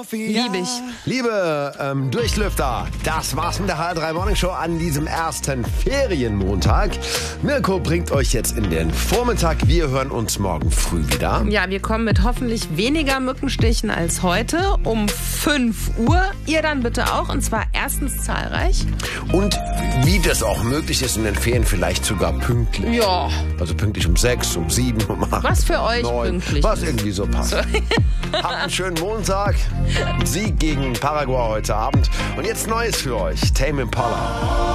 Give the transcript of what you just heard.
Liebe ich. Liebe Durchlüfter, das war's mit der HR3 Morning Show an diesem ersten Ferienmontag. Mirko bringt euch jetzt in den Vormittag. Wir hören uns morgen früh wieder. Ja, wir kommen mit hoffentlich weniger Mückenstichen als heute um 5 Uhr. Ihr dann bitte auch, und zwar erstens zahlreich. Und wie das auch möglich ist in den Ferien, vielleicht sogar pünktlich. Ja. Also pünktlich um 6, um 7, um 8. Was für euch 9, pünktlich was ist. irgendwie so passt. Habt einen schönen Montag. Sieg gegen Paraguay heute Abend. Und jetzt Neues für euch. Tame Impala.